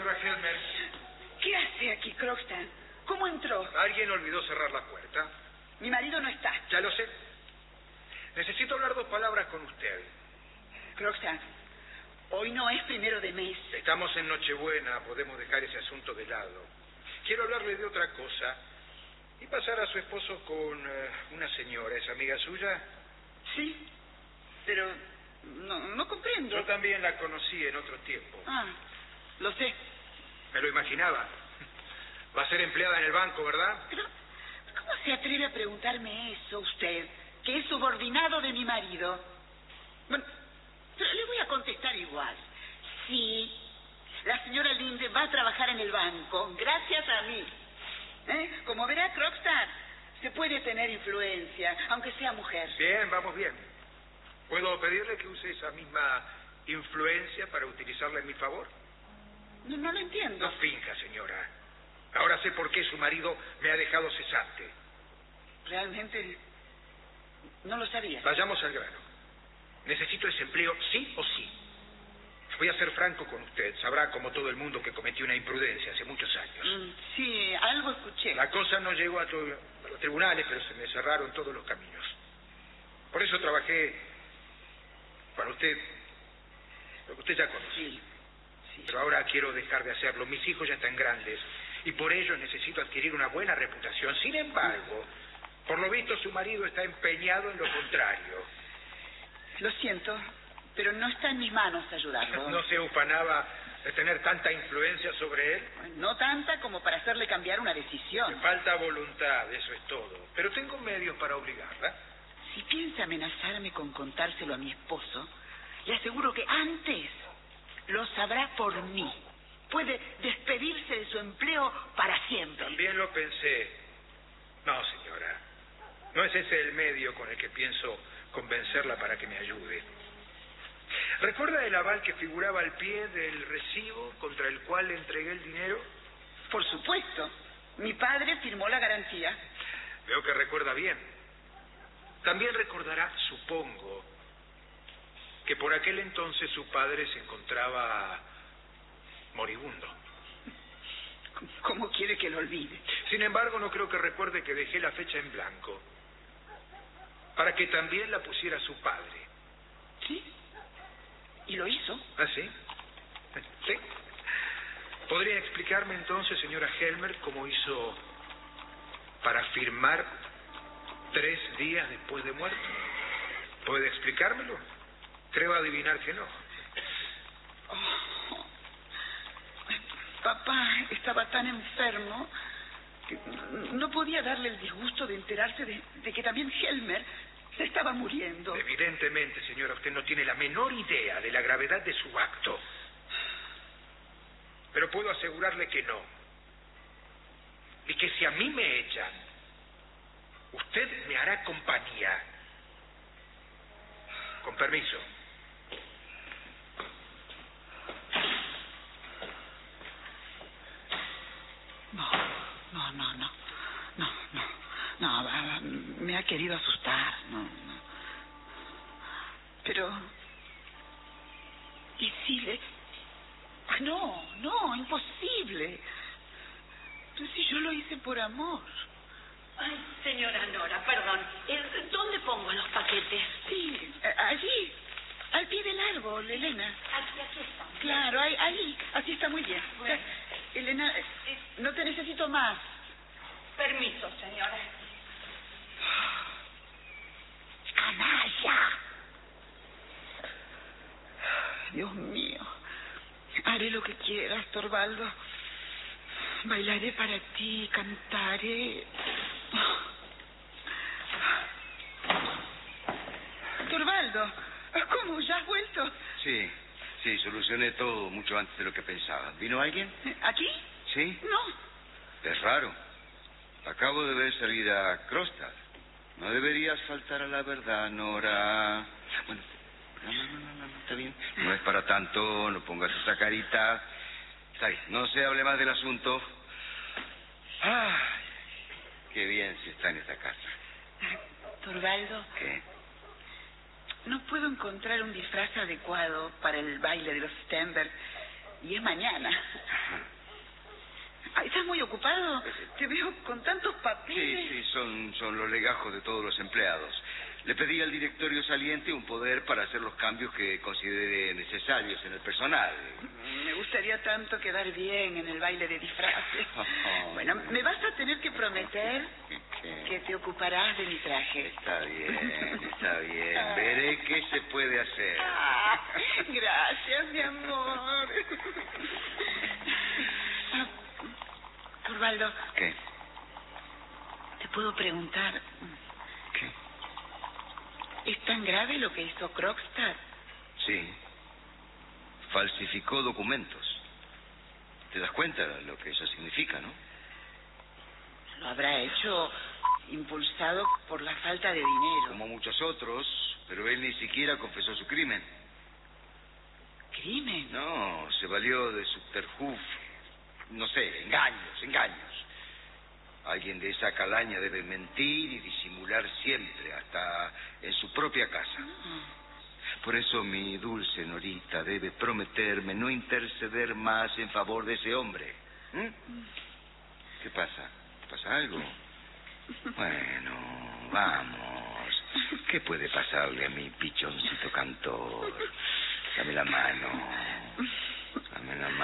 señora Helmer. ¿Qué hace aquí, Krogstad? ¿Cómo entró? Alguien olvidó cerrar la puerta. Mi marido no está. Ya lo sé. Necesito hablar 2 palabras con usted. Krogstad, hoy no es 1 de mes. Estamos en Nochebuena, podemos dejar ese asunto de lado. Quiero hablarle de otra cosa y pasar a su esposo con una señora. ¿Es amiga suya? Sí, pero no comprendo. Yo también la conocí en otro tiempo. Ah, lo sé. Me lo imaginaba. Va a ser empleada en el banco, ¿verdad? Pero, ¿cómo se atreve a preguntarme eso usted, que es subordinado de mi marido? Bueno, pero le voy a contestar igual. Sí, la señora Linde va a trabajar en el banco, gracias a mí. Como verá, Krogstad, se puede tener influencia, aunque sea mujer. Bien, vamos bien. ¿Puedo pedirle que use esa misma influencia para utilizarla en mi favor? No lo entiendo. No finja, señora. Ahora sé por qué su marido me ha dejado cesante. Realmente no lo sabía. Vayamos al grano. Necesito ese empleo sí o sí. Voy a ser franco con usted. Sabrá, como todo el mundo, que cometí una imprudencia hace muchos años. Sí, algo escuché. La cosa no llegó a los tribunales, pero se me cerraron todos los caminos. Por eso trabajé para usted, lo que usted ya conoce. Sí. Pero ahora quiero dejar de hacerlo. Mis hijos ya están grandes y por ello necesito adquirir una buena reputación. Sin embargo, por lo visto su marido está empeñado en lo contrario. Lo siento, pero no está en mis manos ayudarlo. ¿No se ufanaba de tener tanta influencia sobre él? No tanta como para hacerle cambiar una decisión. Me falta voluntad, eso es todo. Pero tengo medios para obligarla. Si piensa amenazarme con contárselo a mi esposo, le aseguro que antes lo sabrá por mí. Puede despedirse de su empleo para siempre. También lo pensé. No, señora. No es ese el medio con el que pienso convencerla para que me ayude. ¿Recuerda el aval que figuraba al pie del recibo contra el cual le entregué el dinero? Por supuesto. Mi padre firmó la garantía. Veo que recuerda bien. También recordará, supongo, que por aquel entonces su padre se encontraba moribundo. ¿Cómo quiere que lo olvide? Sin embargo, no creo que recuerde que dejé la fecha en blanco para que también la pusiera su padre. ¿Sí? ¿Y lo hizo? ¿Ah, sí? ¿Sí? ¿Podría explicarme entonces, señora Helmer, cómo hizo para firmar 3 días después de muerto? ¿Puede explicármelo? Creo adivinar que no. Oh. Papá estaba tan enfermo que no podía darle el disgusto de enterarse de que también Helmer se estaba muriendo. Evidentemente, señora, usted no tiene la menor idea de la gravedad de su acto. Pero puedo asegurarle que no. Y que si a mí me echan, usted me hará compañía. Con permiso. No, me ha querido asustar. No. Pero... ¿y si le...? No, imposible. Pero si yo lo hice por amor. Ay, señora Nora, perdón. ¿Dónde pongo los paquetes? Sí, allí, al pie del árbol, Elena. Aquí están. Claro, ahí, así está muy bien. Bueno. Elena, no te necesito más. Permiso, señora. ¡Canalla! Dios mío. Haré lo que quieras, Torvaldo. Bailaré para ti, cantaré. Torvaldo, ¿cómo? ¿Ya has vuelto? Sí, solucioné todo mucho antes de lo que pensaba. ¿Vino alguien? ¿Aquí? Sí. No. Es raro. Acabo de ver salir a Krogstad. No deberías faltar a la verdad, Nora. Bueno, no, está bien. No es para tanto, no pongas esa carita. Está bien, no se hable más del asunto. Ay, qué bien se está en esta casa. Torvaldo. ¿Qué? No puedo encontrar un disfraz adecuado para el baile de los Stenberg. y es mañana. Ay, ¿estás muy ocupado? Te veo con tantos papeles. Sí, son los legajos de todos los empleados. Le pedí al directorio saliente un poder para hacer los cambios que considere necesarios en el personal. Me gustaría tanto quedar bien en el baile de disfraces. Bueno, me vas a tener que prometer que te ocuparás de mi traje. Está bien. Veré qué se puede hacer. Gracias, mi amor. Osvaldo. ¿Qué? ¿Te puedo preguntar? ¿Qué? ¿Es tan grave lo que hizo Krogstad? Sí. Falsificó documentos. ¿Te das cuenta lo que eso significa, no? Lo habrá hecho impulsado por la falta de dinero. Como muchos otros, pero él ni siquiera confesó su crimen. ¿Crimen? No, se valió de subterfugio. No sé, engaños. Alguien de esa calaña debe mentir y disimular siempre, hasta en su propia casa. Por eso mi dulce Norita debe prometerme no interceder más en favor de ese hombre. ¿Qué pasa? ¿Te pasa algo? Bueno, vamos. ¿Qué puede pasarle a mi pichoncito cantor? Dame la mano.